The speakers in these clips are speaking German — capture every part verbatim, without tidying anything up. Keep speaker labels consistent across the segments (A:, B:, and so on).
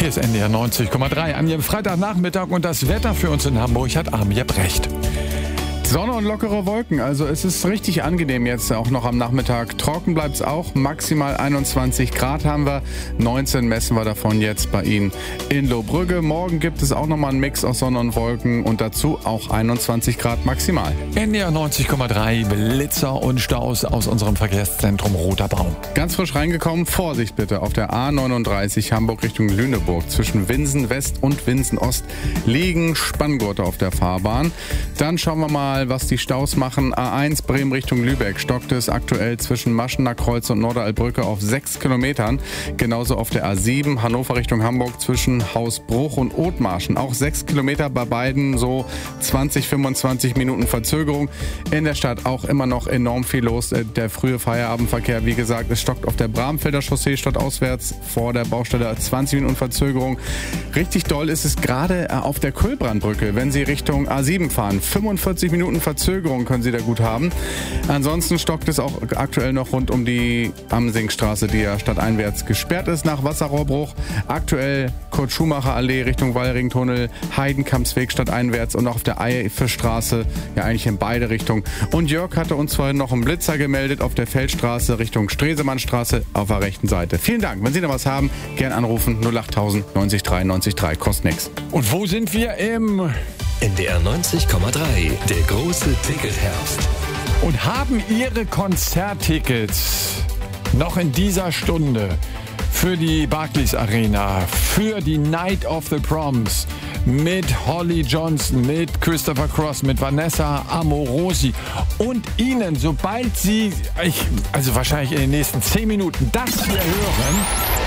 A: Hier ist N D R neunzig Komma drei an Ihrem Freitagnachmittag und das Wetter für uns in Hamburg hat Armin Brecht.
B: Sonne und lockere Wolken, also es ist richtig angenehm jetzt auch noch am Nachmittag. Trocken bleibt es auch, maximal einundzwanzig Grad haben wir, neunzehn messen wir davon jetzt bei Ihnen in Lohbrügge. Morgen gibt es auch nochmal einen Mix aus Sonne und Wolken und dazu auch einundzwanzig Grad maximal.
A: N D R neunzig Komma drei, Blitzer und Staus aus unserem Verkehrszentrum Roter Baum.
B: Ganz frisch reingekommen, Vorsicht bitte, auf der A neununddreißig Hamburg Richtung Lüneburg. Zwischen Winsen West und Winsen Ost liegen Spanngurte auf der Fahrbahn. Dann schauen wir mal, was die Staus machen. A eins Bremen Richtung Lübeck stockt es aktuell zwischen Maschener Kreuz und Norderalbrücke auf sechs Kilometern. Genauso auf der A sieben Hannover Richtung Hamburg zwischen Hausbruch und Othmarschen. Auch sechs Kilometer bei beiden, so zwanzig, fünfundzwanzig Minuten Verzögerung. In der Stadt auch immer noch enorm viel los. Der frühe Feierabendverkehr, wie gesagt, es stockt auf der Bramfelder Chaussee stadtauswärts vor der Baustelle zwanzig Minuten Verzögerung. Richtig doll ist es gerade auf der Kulbrandbrücke, wenn Sie Richtung A sieben fahren. fünfundvierzig Minuten Verzögerung können Sie da gut haben. Ansonsten stockt es auch aktuell noch rund um die Amsingstraße, die ja stadteinwärts gesperrt ist nach Wasserrohrbruch. Aktuell Kurt-Schumacher-Allee Richtung Wallringtunnel, Heidenkampsweg stadteinwärts und auch auf der Eifelstraße, ja eigentlich in beide Richtungen. Und Jörg hatte uns vorhin noch einen Blitzer gemeldet auf der Feldstraße Richtung Stresemannstraße auf der rechten Seite. Vielen Dank. Wenn Sie noch was haben, gern anrufen. null achttausend neunzig drei neunzig drei, kostet nichts.
A: Und wo sind wir im
C: N D R neunzig Komma drei, der große Ticketherbst.
A: Und haben Ihre Konzerttickets noch in dieser Stunde für die Barclays Arena, für die Night of the Proms mit Holly Johnson, mit Christopher Cross, mit Vanessa Amorosi und Ihnen, sobald Sie, ich, also wahrscheinlich in den nächsten zehn Minuten, das hier hören,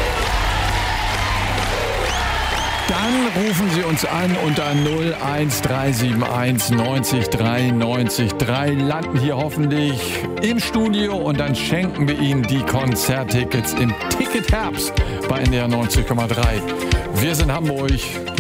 A: dann rufen Sie uns an unter null eins drei sieben eins neunzig drei neunzig drei, landen hier hoffentlich im Studio und dann schenken wir Ihnen die Konzerttickets im Ticketherbst bei N D R neunzig Komma drei. Wir sind Hamburg.